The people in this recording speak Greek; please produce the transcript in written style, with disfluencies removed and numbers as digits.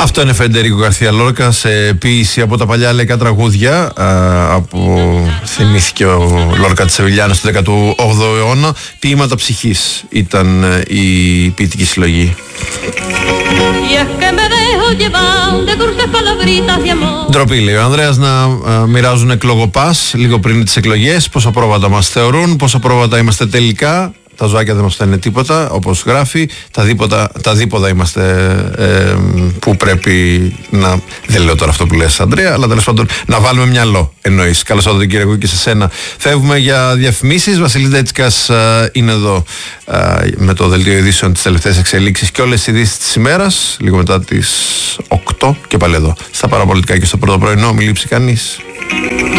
Αυτό είναι Φεντερίκο Γκαρθία Λόρκα σε ποίηση από τα παλιά λαϊκά τραγούδια. Θυμήθηκε ο Λόρκα της Σεβιλιάνας του 18ου αιώνα. Ποίηματα ψυχής ήταν η ποιητική συλλογή. Ντροπή, λέει ο Ανδρέας, να μοιράζουν εκλογοπάς λίγο πριν τις εκλογές. Πόσα πρόβατα μας θεωρούν, πόσα πρόβατα είμαστε τελικά. Τα ζωάκια δεν μας φταίνε τίποτα, όπως γράφει. Τα δίποτα είμαστε που πρέπει να. Δεν λέω τώρα αυτό που λες, Ανδρέα, αλλά τέλος πάντων να βάλουμε μυαλό, εννοείς. Καλώς ήρθατε, κύριε Κούκη, και σε σένα. Φεύγουμε για διαφημίσεις. Βασίλης Ντέτσικας είναι εδώ με το δελτίο ειδήσεων, τις τελευταίες εξελίξεις και όλες τις ειδήσεις της ημέρας. Λίγο μετά τις 8 και πάλι εδώ. Στα παραπολιτικά και στο πρώτο πρωινό, μην λείψει κανείς.